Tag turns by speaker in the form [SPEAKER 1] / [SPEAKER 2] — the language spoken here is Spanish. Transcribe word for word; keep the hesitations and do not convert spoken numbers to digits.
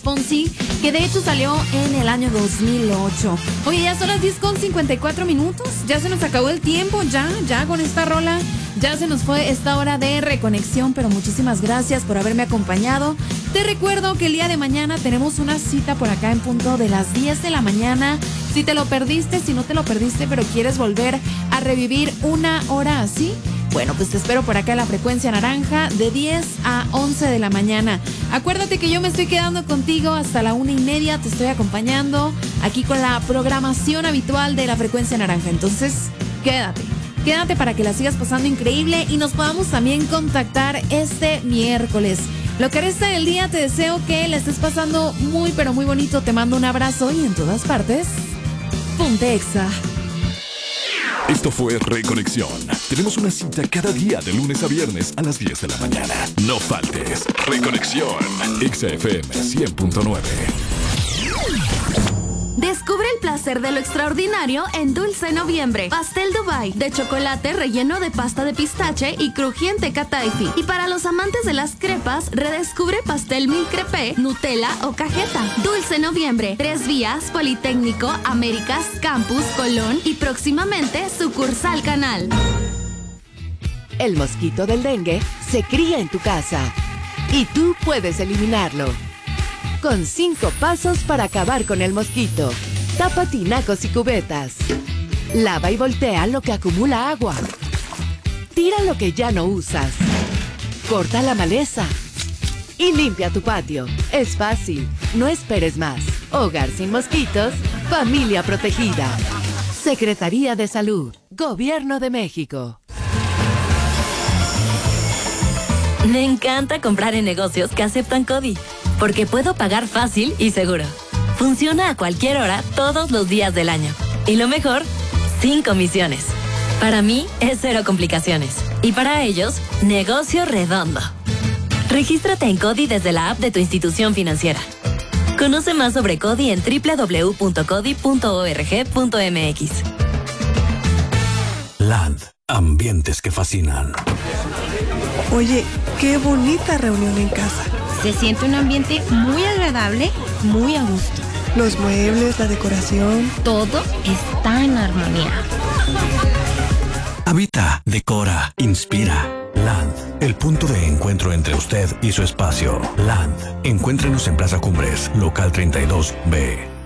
[SPEAKER 1] Fonsi, que de hecho salió en el año dos mil ocho. Oye, ya son las diez con cincuenta y cuatro minutos, ya se nos acabó el tiempo, ya, ya con esta rola, ya se nos fue esta hora de reconexión, pero muchísimas gracias por haberme acompañado. Te recuerdo que el día de mañana tenemos una cita por acá en punto de las diez de la mañana. Si te lo perdiste, si no te lo perdiste, pero quieres volver a revivir una hora así, bueno, pues te espero por acá en la frecuencia naranja de diez a once de la mañana. Acuérdate que yo me estoy quedando contigo hasta la una y media, te estoy acompañando aquí con la programación habitual de la frecuencia naranja. Entonces, quédate, quédate para que la sigas pasando increíble y nos podamos también contactar este miércoles. Lo que resta del día te deseo que la estés pasando muy pero muy bonito. Te mando un abrazo y en todas partes, ponte Exa.
[SPEAKER 2] Esto fue Reconexión. Tenemos una cita cada día de lunes a viernes a las diez de la mañana. No faltes. Reconexión. Exa F M cien punto nueve.
[SPEAKER 3] Descubre el placer de lo extraordinario en Dulce Noviembre. Pastel Dubai de chocolate relleno de pasta de pistache y crujiente Kataifi. Y para los amantes de las crepas, redescubre pastel mil crepé, Nutella o cajeta. Dulce Noviembre. Tres vías, Politécnico, Américas, Campus, Colón y próximamente sucursal Canal.
[SPEAKER 4] El mosquito del dengue se cría en tu casa y tú puedes eliminarlo. Con cinco pasos para acabar con el mosquito. Tapa tinacos y cubetas. Lava y voltea lo que acumula agua. Tira lo que ya no usas. Corta la maleza. Y limpia tu patio. Es fácil. No esperes más. Hogar sin mosquitos. Familia protegida. Secretaría de Salud. Gobierno de México.
[SPEAKER 5] Me encanta comprar en negocios que aceptan CODI, porque puedo pagar fácil y seguro. Funciona a cualquier hora, todos los días del año. Y lo mejor, sin comisiones. Para mí, es cero complicaciones. Y para ellos, negocio redondo. Regístrate en CODI desde la app de tu institución financiera. Conoce más sobre CODI en doble u doble u doble u punto codi punto org punto m x.
[SPEAKER 6] Land. Ambientes que fascinan.
[SPEAKER 7] Oye, qué bonita reunión en casa.
[SPEAKER 8] Se siente un ambiente muy agradable, muy a gusto.
[SPEAKER 7] Los muebles, la decoración.
[SPEAKER 8] Todo está en armonía.
[SPEAKER 6] Habita, decora, inspira. Land, el punto de encuentro entre usted y su espacio. Land, encuéntrenos en Plaza Cumbres, local treinta y dos B.